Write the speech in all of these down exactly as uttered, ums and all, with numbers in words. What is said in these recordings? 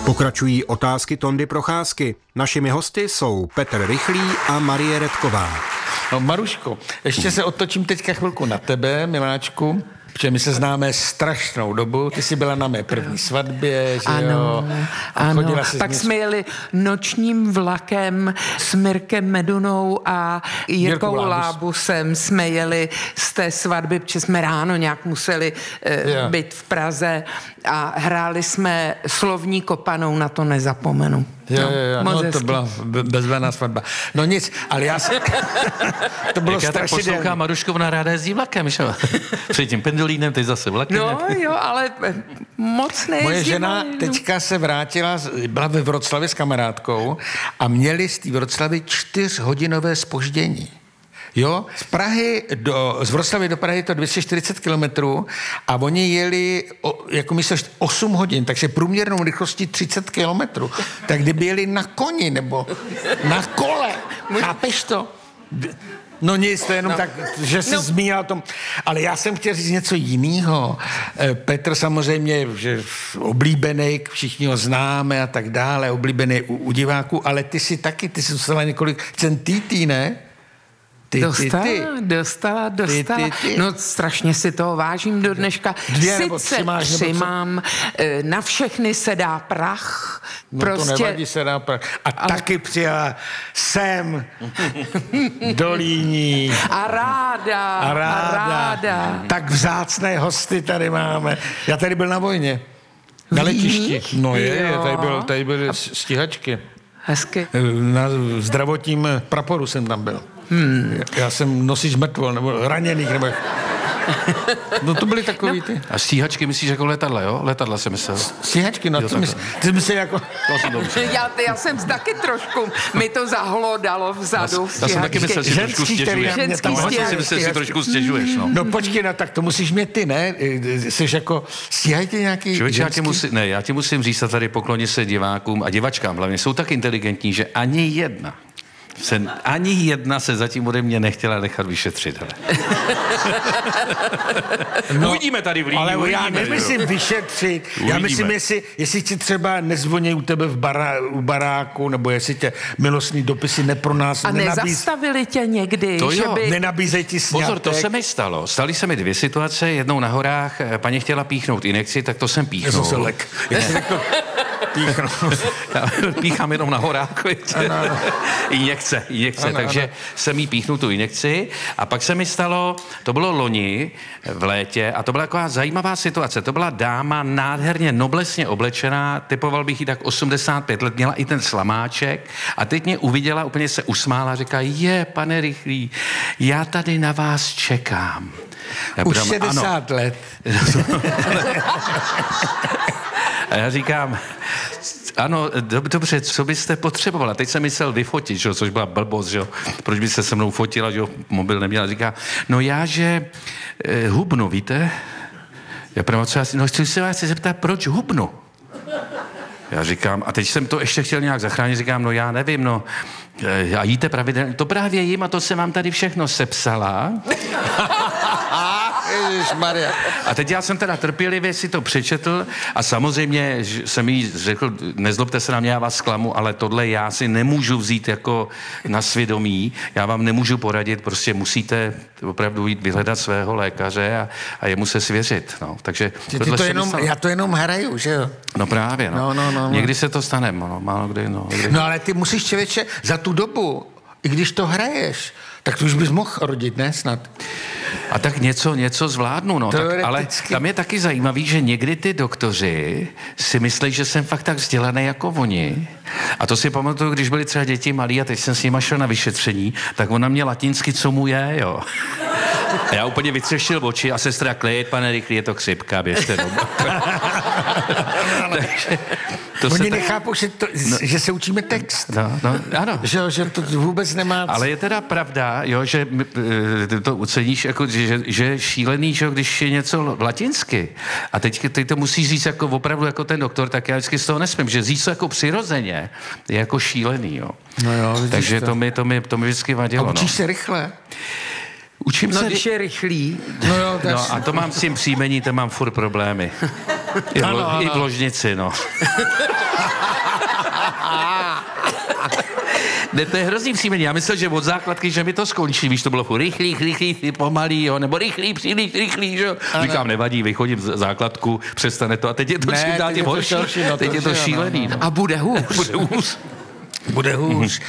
Pokračují otázky Tondy Procházky. Našimi hosty jsou Petr Rychlý a Marie Redková. No Maruško, ještě se otočím teďka chvilku na tebe, miláčku, protože my se známe strašnou dobu. Ty jsi byla na mé první svatbě, že ano, jo? A ano, pak mě... jsme jeli nočním vlakem s Mirkem Medunou a Jirkou Lábusem. Jsme jeli z té svatby, protože jsme ráno nějak museli uh, být v Praze a hráli jsme Slovní kopanou, na to nezapomenu. Jo, jo, jo, no, no to byla bezvadná svatba. No nic, ale já jsem... to bylo strašidelné. Já tak poslouchám Maruškovna ráda jezdí vlakem, že? Předtím pendolínem, teď zase vlakem. No jo, ale moc nejezdí. Moje žena teďka se vrátila, byla ve Vroclavě s kamarádkou a měli z té Vroclavy čtyřhodinové zpoždění. Jo, z Prahy do, z Vroclavy do Prahy je to dvě stě čtyřicet kilometrů a oni jeli o, jako myslíš osm hodin, takže průměrnou rychlostí třicet kilometrů. Tak kdyby jeli na koni nebo na kole, chápeš to? No nic, to je jenom no. tak, že jsi no. zmínila o tom. Ale já jsem chtěl říct něco jiného. Petr samozřejmě, že oblíbený, všichni ho známe a tak dále, oblíbený u, u diváků, ale ty si taky, ty jsi dostala několik centítí, ne? Ty, dostala, ty, ty. dostala, dostala. Ty, ty, ty. No strašně si toho vážím do dneška. Dvě nebo tři máš, tři mám, na všechny se dá prach. No prostě... to nevadí, se dá prach. A ale... taky přijela sem do Líní. A ráda, a ráda. A ráda. Tak vzácné hosty tady máme. Já tady byl na vojně. Na letišti. No je, je, tady, byl, tady byly stíhačky. Hezky. Na zdravotním praporu jsem tam byl. Hmm. Já jsem nosič mrtvol, nebo raněných, nebo... No to byly takový ty. A stíhačky myslíš jako letadla, jo? Letadla jsem myslel. Stíhačky, no to myslíš, ty myslíš jako... já, já jsem taky trošku, mi to zahlodalo vzadu. Já jsem taky myslel, že si trošku stěžuješ. Ženský stěžuješ. Si myslel, že si trošku stěžuješ, no. No počkej, no tak to musíš mít ty, ne? Jsi jako, stíhají tě nějaký Člověč, já tě musím, ne, já ti musím říct a tady poklonit se divákům a divačkám hlavně. Jsou tak inteligentní, že ani jedna Se, ani jedna se zatím ode mě nechtěla nechat vyšetřit. No, uvidíme tady v Líni. Ale uvidíme, já nemyslím jo. vyšetřit. Uvidíme. Já myslím, jestli, jestli ti třeba nezvoní u tebe v bará, u baráku, nebo jestli tě milostní dopisy nepronás... A nenabíz... nezastavili tě někdy? To že jo. by... Nenabízej ti sňatek. Pozor, to se mi stalo. Staly se mi dvě situace. Jednou na horách paní chtěla píchnout injekci, tak to jsem píchnul. Já jsem se lek. Já píchám jenom na horáku. Injekce, injekce. Ano, takže ano. jsem jí píchnul tu injekci a pak se mi stalo, to bylo loni v létě a to byla taková zajímavá situace. To byla dáma nádherně noblesně oblečená, typoval bych jí tak osmdesát pět let, měla i ten slamáček a teď mě uviděla, úplně se usmála a říká, je, pane Rychlý, já tady na vás čekám. Já Už budem, šedesát ano. let. A já říkám, ano, dobře, co byste potřebovala? Teď jsem myslel vyfotit, že? Což byla blbost, že? Proč by se se mnou fotila, že mobil neměla. Říká, no já, že eh, hubnu, víte? Já prvo, co já si, no chci se vás zeptat, proč hubnu? Já říkám, a teď jsem to ještě chtěl nějak zachránit, říkám, no já nevím, no, a jíte pravidelně, to právě jím a to jsem vám tady všechno sepsala. Ježišmarja. A teď já jsem teda trpělivě si to přečetl a samozřejmě jsem jí řekl, nezlobte se na mě, já vás zklamu, ale tohle já si nemůžu vzít jako na svědomí, já vám nemůžu poradit, prostě musíte opravdu jít vyhledat svého lékaře a, a jemu se svěřit, no. Takže ty, ty to jenom, já to jenom hraju, že jo? No právě, no. no, no, no Někdy se to stane, no, málo kdy, no. Kdy. No ale ty musíš, člověče, za tu dobu, i když to hraješ, tak to už bys mohl rodit, ne, snad? A tak něco, něco zvládnu, no. Tak, ale tam je taky zajímavý, že někdy ty doktoři si myslí, že jsem fakt tak vzdělaný jako oni. A to si pamatuju, když byli třeba děti malí a teď jsem s nima šel na vyšetření, tak on na mě latinsky, co mu je, jo. A já úplně vytřeštil oči a sestra, klid, pane Rychlý, je to chřipka, běžte domů. Takže to oni nechápou, tak... že, to, no, že se učíme text. No, no, ano. Že, že to vůbec nemá... Ale je teda pravda, jo, že to oceníš, jako, že, že je šílený, že když je něco latinsky a teď, teď to musíš říct jako opravdu jako ten doktor, tak já vždycky z toho nesmím, že říct to jako přirozeně je jako šílený, jo. No jo, takže to mi, to, mi, to mi vždycky vadilo. A učíš no. se rychle? Učím no, se... když je rychlý. No, jo, no a to mám s tím příjmení, to mám furt problémy. I v, ano, ano. I v ložnici, no. Ne, to je hrozný příjmení. Já myslel, že od základky, že mi to skončí. Víš, to bylo furt rychlý, rychlý, pomalý, jo, nebo rychlý, příliš, rychlý, že jo. Říkám, nevadí, vychodím z základku, přestane to. A teď je to čím dál tím horší. No, teď je to šílený. No. A bude hůř. Bude hůř. Bude hůř.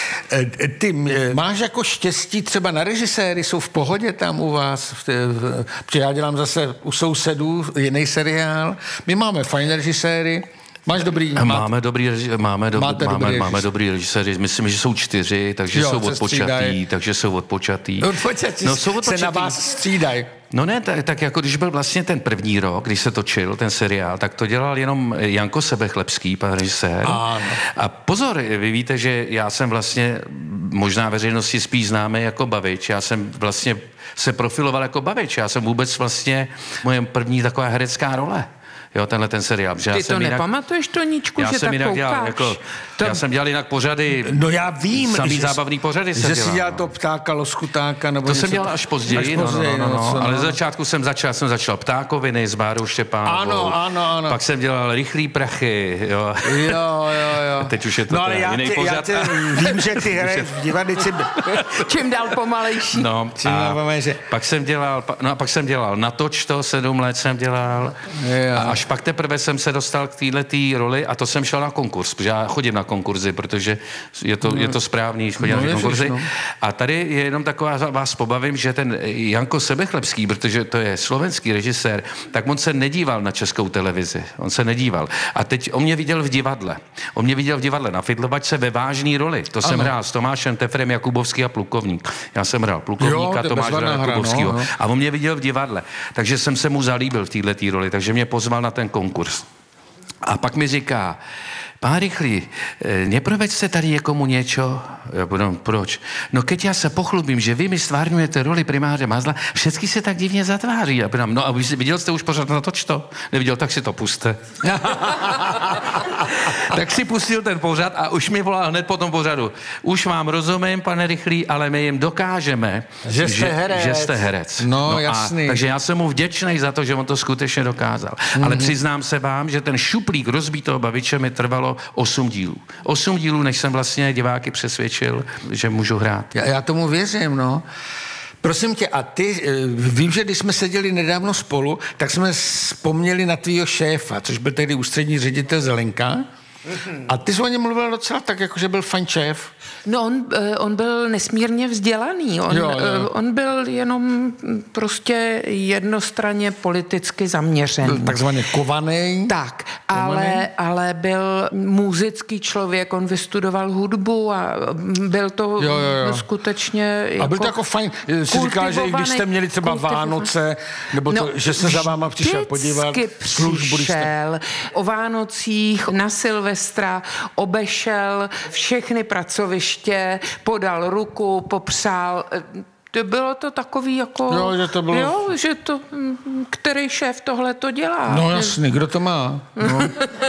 Ty máš jako štěstí třeba na režiséry, jsou v pohodě tam u vás? Protože já dělám zase u Sousedů jiný seriál. My máme fajn režiséry. Máš dobrý... Máme dobrý, máme, do, máme, dobrý máme dobrý režiséry. Myslím, že jsou čtyři, takže jo, jsou odpočatý, takže jsou odpočatý. Odpočatý, no, jsou odpočatý. Se na vás střídají. No ne, tak, tak jako když byl vlastně ten první rok, když se točil ten seriál, tak to dělal jenom Janko Sebechlebský, pan režisér. Ano. A pozor, vy víte, že já jsem vlastně možná veřejnosti spíš známý jako bavič. Já jsem vlastně se profiloval jako bavič. Já jsem vůbec vlastně moje první taková herecká role. Jo, tenhle ten seriál. Ty já to nepamatuješ, Toničku, já že jsem tak jinak koukáš? Dělal, jako, to... Já jsem dělal jinak pořady, no já vím, samý že, zábavný pořady že jsem jsi dělal to Ptáka, Loskutáka, nebo to něco... jsem dělal až později, až později no, no, no, no, no, ale no. z začátku jsem začal, jsem začal Ptákoviny s Bárou Štěpánovou. Ano, ano, ano. Pak jsem dělal Rychlý prachy, jo. Jo, jo, jo. Teď už je to no, ale já jiný ty, pořad. Já ty, vím, že ty hraješ v divadlici. Čím dál pomalejší. No, Čím a dál pomalejší. pak jsem dělal, no a pak jsem dělal Natoč to, sedm let jsem dělal. Jo. A až pak teprve jsem se dostal k téhletý roli a to jsem šel na konkurs, protože já chodím na konkurzy, protože je to, je to správný, chodím no, na konkurzy. No. A tady je jenom taková, vás pobavím, že ten Janko Sebechlebský, protože to je slovenský režisér, tak on se nedíval na Českou televizi. On se nedíval. A teď on mě viděl v divadle. On mě viděl v divadle na Fidlovačce ve vážné roli. To ano. jsem hrál s Tomášem Tefrem, Jakubovský a Plukovník. Já jsem hrál Plukovníka, jo, Tomáš hrál Jakubovskýho. No, no. A on mě viděl v divadle. Takže jsem se mu zalíbil v této roli, takže mě pozval na ten konkurs. A pak mi říká, pán Rychlý, neproveďte tady někomu něco? Já budem, proč? No keď já se pochlubím, že vy mi stvárňujete roli primáře Mazla, všetky se tak divně zatváří. Já budem, no a vy viděl jste už pořád na toč to? Neviděl, tak si to puste. Tak si pustil ten pořad a už mi volal hned po tom pořadu. Už vám rozumím, pane Rychlý, ale my jim dokážeme, že jste že, herec. Že jste herec. No, no jasný. A, takže já jsem mu vděčný za to, že on to skutečně dokázal. Mm-hmm. Ale přiznám se vám, že ten šuplík rozbitého baviče mi trvalo osm dílů. Osm dílů, než jsem vlastně diváky přesvědčil, že můžu hrát. Já, já tomu věřím, no. Prosím tě, a ty, vím, že když jsme seděli nedávno spolu, tak jsme vzpomněli na tvýho šéfa, což byl tehdy ústřední ředitel Zelenka. A ty jsi o něm mluvil docela tak, jako že byl fajn šéf. No on, on byl nesmírně vzdělaný. On, jo, jo. on byl jenom prostě jednostranně politicky zaměřený. Byl takzvaně kovaný. Tak, ale, ale byl muzický člověk, on vystudoval hudbu a byl to jo, jo, jo. skutečně jako a byl to jako fajn, si říkal, že i když jste měli třeba Vánoce, nebo to, no, že se za váma přišel podívat. Službu, přišel o Vánocích, na Silvestra, obešel všechny pracoviště, podal ruku, popřál. To bylo to takový jako... Jo, že to bylo... Jo, že to... Který šéf tohle to dělá? No jasný, kdo to má? No.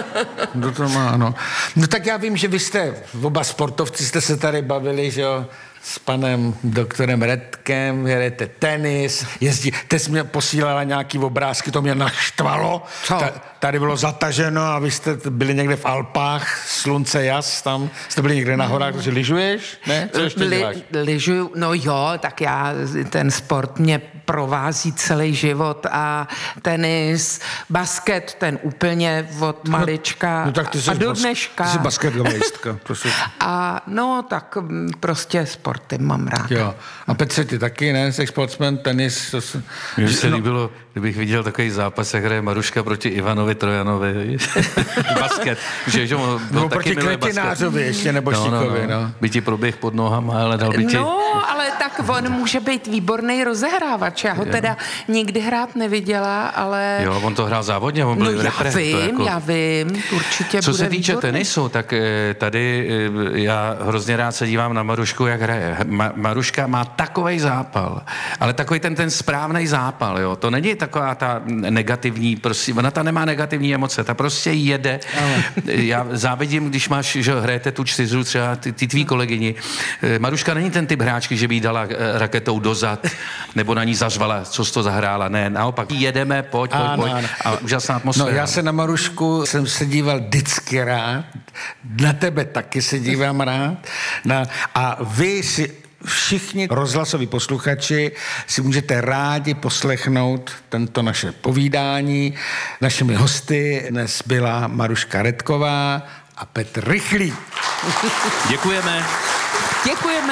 Kdo to má, no. No tak já vím, že vy jste, oba sportovci jste se tady bavili, že jo, s panem doktorem Redkem, hrajete tenis, jezdí, teď jsi mě posílala nějaký obrázky, to mě naštvalo. Ta, tady bylo zataženo a vy jste byli někde v Alpách, slunce jas, tam jste byli někde na horách, takže lyžuješ? Ne? Co ještě děláš? Li, lyžuju, no jo, tak já, ten sport mě provází celý život a tenis, basket, ten úplně od malička no, no, tak ty a do bas, dneška. Ty jsi basketbalistka, prosím. A no, tak prostě sporty mám rád. Jo. A Petře, ty taky, ne? Jsi sportsman, tenis. To se... Mně se no. líbilo, kdybych viděl takový zápas, jak hraje Maruška proti Ivanovi Trojanovi. Basket. Že, že on no, proti Kretinářovi ještě, nebo no, Štíkovi, no, no. no. By ti proběh pod nohama, ale dal by ti... No, ale tak on může být výborný rozehrávač. Já ho teda nikdy hrát neviděla, ale... Jo, on to hrál závodně, on byl no, repre. já vím, jako... já vím, určitě Co bude se týče výborný. tenisu, tak tady já hrozně rád se dívám na Marušku, jak hraje. hraje. Ma, Maruška má takovej zápal, ale takový ten, ten správný zápal, jo. To není taková ta negativní, prostě, ona ta nemá negativní emoce, ta prostě jede. Ale. Já závidím, když máš, že hrajete tu čtyřu, třeba ty, ty tvý kolegyni. Maruška není ten typ hráčky, že by jí dala raketou dozad, nebo na ní zařvala, co jsi to zahrála. Ne, naopak jedeme, pojď, pojď, ano, pojď. Ano. A úžasná atmosféra. No, já se na Marušku jsem se díval vždycky rád, na tebe taky se dívám rád. Na, a vy si všichni rozhlasoví posluchači si můžete rádi poslechnout tento naše povídání. Našimi hosty dnes byla Maruška Redková a Petr Rychlý. Děkujeme. Děkujeme.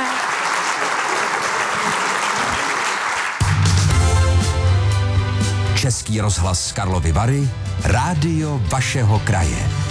Český rozhlas Karlovy Vary, rádio vašeho kraje.